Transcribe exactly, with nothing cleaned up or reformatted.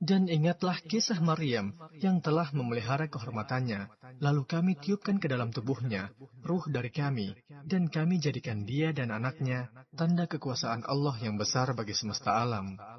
Dan ingatlah kisah Maryam yang telah memelihara kehormatannya, lalu kami tiupkan ke dalam tubuhnya ruh dari kami, dan kami jadikan dia dan anaknya tanda kekuasaan Allah yang besar bagi semesta alam.